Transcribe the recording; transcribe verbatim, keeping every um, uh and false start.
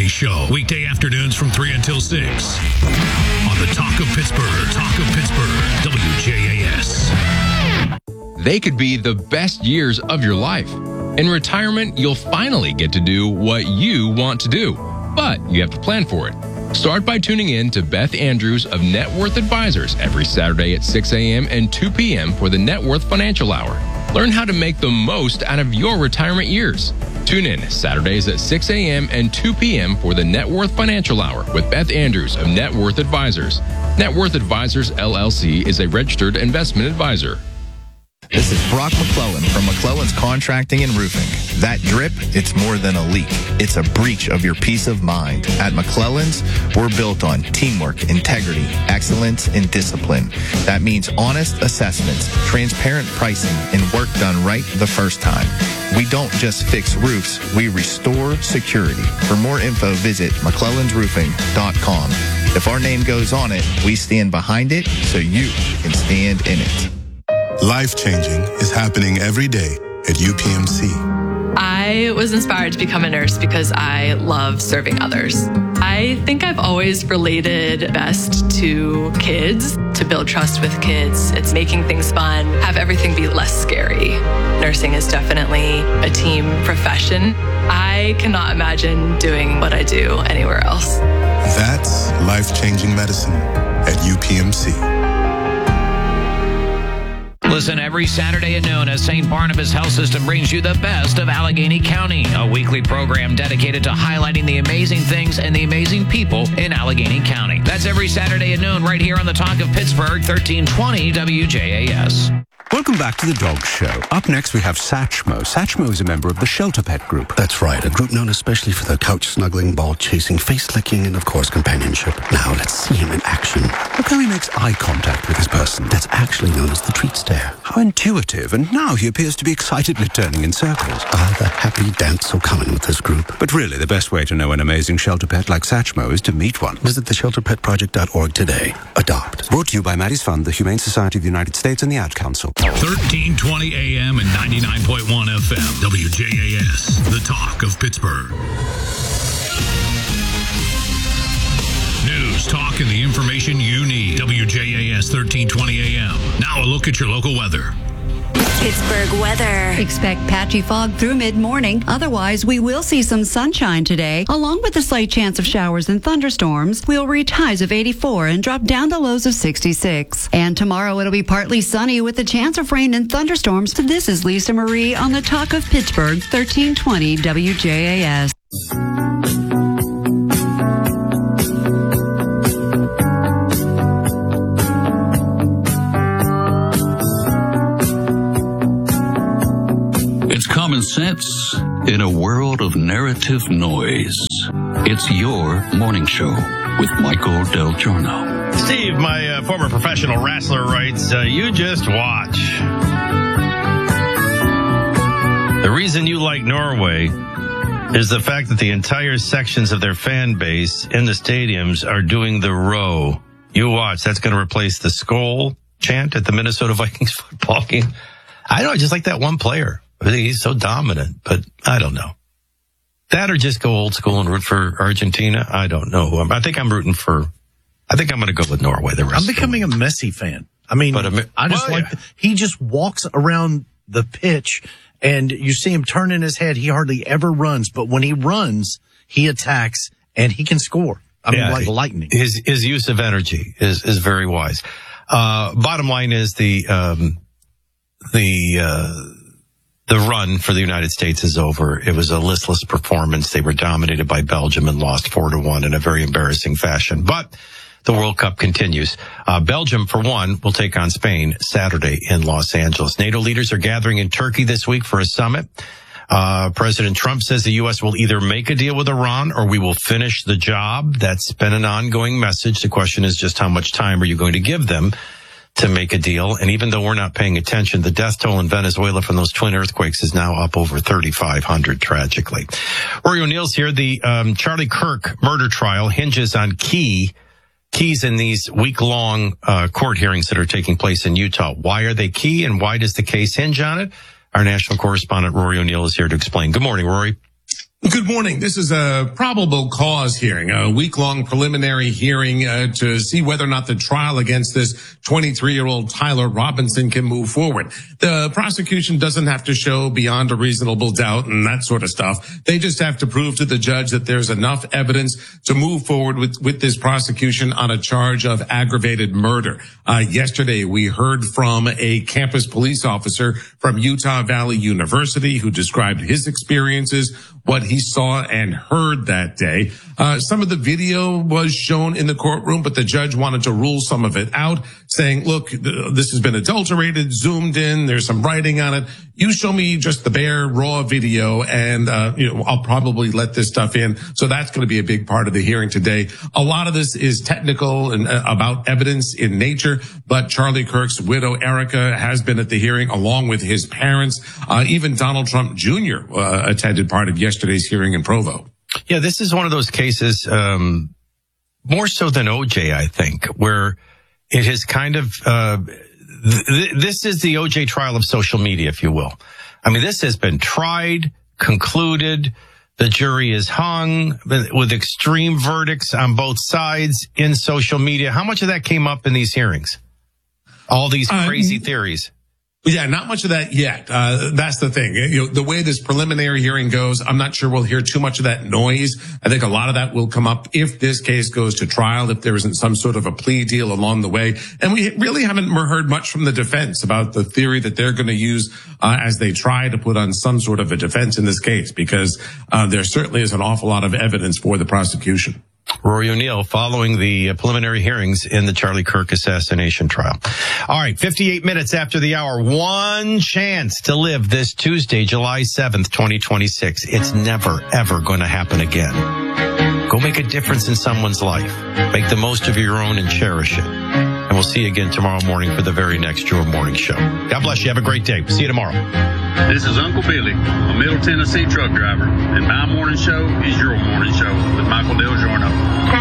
Allegheny Show, weekday afternoons from three until six. On the Talk of Pittsburgh, Talk of Pittsburgh, W J A S. They could be the best years of your life. In retirement, you'll finally get to do what you want to do, but you have to plan for it. Start by tuning in to Beth Andrews of Net Worth Advisors every Saturday at six a.m. and two p.m. for the Net Worth Financial Hour. Learn how to make the most out of your retirement years. Tune in Saturdays at six a.m. and two p.m. for the Net Worth Financial Hour with Beth Andrews of Net Worth Advisors. Net Worth Advisors, L L C is a registered investment advisor. This is Brock McClellan from McClellan's Contracting and Roofing. That drip, it's more than a leak. It's a breach of your peace of mind. At McClellan's, we're built on teamwork, integrity, excellence, and discipline. That means honest assessments, transparent pricing, and work done right the first time. We don't just fix roofs, we restore security. For more info, visit mcclellans roofing dot com. If our name goes on it, we stand behind it so you can stand in it. Life-changing is happening every day at U P M C. I was inspired to become a nurse because I love serving others. I think I've always related best to kids, to build trust with kids. It's making things fun, have everything be less scary. Nursing is definitely a team profession. I cannot imagine doing what I do anywhere else. That's life-changing medicine at U P M C. Listen every Saturday at noon as Saint Barnabas Health System brings you the best of Allegheny County, a weekly program dedicated to highlighting the amazing things and the amazing people in Allegheny County. That's every Saturday at noon right here on the Talk of Pittsburgh, thirteen twenty W J A S. Welcome back to the Dog Show. Up next, we have Satchmo. Satchmo is a member of the Shelter Pet Group. That's right, a group known especially for their couch snuggling, ball chasing, face licking, and of course, companionship. Now, let's see him in action. Look how he makes eye contact with his person. That's actually known as the treat stare. How intuitive, and now he appears to be excitedly turning in circles. Ah, the happy dance so common with this group. But really, the best way to know an amazing shelter pet like Satchmo is to meet one. Visit the shelter pet project dot org today. Adopt. Brought to you by Maddie's Fund, the Humane Society of the United States, and the Ad Council. thirteen twenty A M and ninety-nine point one F M. W J A S, the Talk of Pittsburgh. News, talk, and the information you need. W J A S thirteen twenty A M. Now a look at your local weather. Pittsburgh weather. Expect patchy fog through mid-morning. Otherwise, we will see some sunshine today. Along with a slight chance of showers and thunderstorms, we'll reach highs of eighty-four and drop down to lows of sixty-six. And tomorrow it'll be partly sunny with a chance of rain and thunderstorms. This is Lisa Marie on the Talk of Pittsburgh, thirteen twenty W J A S. Common sense in a world of narrative noise. It's your morning show with Michael Del Giorno. Steve, my uh, former professional wrestler, writes, uh, you just watch. The reason you like Norway is the fact that the entire sections of their fan base in the stadiums are doing the row. You watch. That's going to replace the Skol chant at the Minnesota Vikings football game. I don't know, just like that one player. I think he's so dominant, but I don't know. That or just go old school and root for Argentina? I don't know. I think I'm rooting for, I think I'm going to go with Norway the rest I'm becoming a Messi fan. I mean, but a, I just well, like, yeah. the, he just walks around the pitch and you see him turn in his head. He hardly ever runs, but when he runs, he attacks and he can score. I mean, yeah, like lightning. His, his use of energy is, is very wise. Uh, bottom line is the, um, the, uh, The run for the United States is over. It was a listless performance. They were dominated by Belgium and lost four to one in a very embarrassing fashion. But the World Cup continues. Uh, Belgium, for one, will take on Spain Saturday in Los Angeles. NATO leaders are gathering in Turkey this week for a summit. Uh, President Trump says the U S will either make a deal with Iran or we will finish the job. That's been an ongoing message. The question is just how much time are you going to give them to make a deal. And even though we're not paying attention, the death toll in Venezuela from those twin earthquakes is now up over thirty-five hundred, tragically. Rory O'Neill's here. The um, Charlie Kirk murder trial hinges on key keys in these week-long uh, court hearings that are taking place in Utah. Why are they key, and why does the case hinge on it? Our national correspondent, Rory O'Neill, is here to explain. Good morning, Rory. Good morning. This is a probable cause hearing, a week-long preliminary hearing uh, to see whether or not the trial against this twenty-three-year-old Tyler Robinson can move forward. The prosecution doesn't have to show beyond a reasonable doubt and that sort of stuff. They just have to prove to the judge that there's enough evidence to move forward with, with this prosecution on a charge of aggravated murder. Uh, yesterday, we heard from a campus police officer from Utah Valley University who described his experiences, what he saw and heard that day. Uh, some of the video was shown in the courtroom, but the judge wanted to rule some of it out, saying, look, this has been adulterated, zoomed in, there's some writing on it. You show me just the bare, raw video, and uh, you know, I'll probably let this stuff in. So that's going to be a big part of the hearing today. A lot of this is technical and uh, about evidence in nature, but Charlie Kirk's widow, Erica, has been at the hearing along with his parents. Uh, even Donald Trump Junior Uh, attended part of yesterday's hearing in Provo. Yeah, this is one of those cases, um, more so than O J, I think, where it has kind of, uh, th- this is the O J trial of social media, if you will. I mean, this has been tried, concluded, the jury is hung with extreme verdicts on both sides in social media. How much of that came up in these hearings? All these crazy uh, theories. Yeah, not much of that yet. Uh, that's the thing. You know, the way this preliminary hearing goes, I'm not sure we'll hear too much of that noise. I think a lot of that will come up if this case goes to trial, if there isn't some sort of a plea deal along the way. And we really haven't heard much from the defense about the theory that they're going to use uh, as they try to put on some sort of a defense in this case, because uh, there certainly is an awful lot of evidence for the prosecution. Rory O'Neill following the preliminary hearings in the Charlie Kirk assassination trial. All right, fifty-eight minutes after the hour. One chance to live this Tuesday, July seventh, twenty twenty-six. It's never, ever going to happen again. Go make a difference in someone's life. Make the most of your own and cherish it. And we'll see you again tomorrow morning for the very next Your Morning Show. God bless you. Have a great day. See you tomorrow. This is Uncle Billy, a Middle Tennessee truck driver, and my morning show is your morning show with Michael Del Giorno.